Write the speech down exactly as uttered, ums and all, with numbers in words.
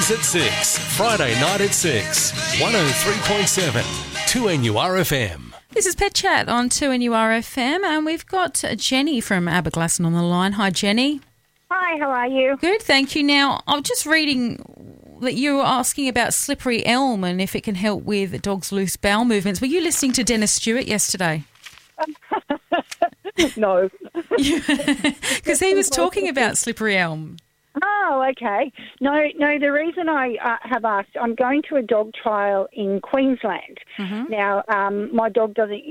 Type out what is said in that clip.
Weekdays at six, Friday night at six, one oh three point seven, two N U R F M. This is Pet Chat on two N U R F M, and we've got Jenny from Aberglasslyn on the line. Hi, Jenny. Hi, how are you? Good, thank you. Now, I was just reading that you were asking about slippery elm and if it can help with a dog's loose bowel movements. Were you listening to Dennis Stewart yesterday? No. Because he was talking about slippery elm. Oh, okay. No, no, the reason I uh, have asked, I'm going to a dog trial in Queensland. Mm-hmm. Now, um, my dog doesn't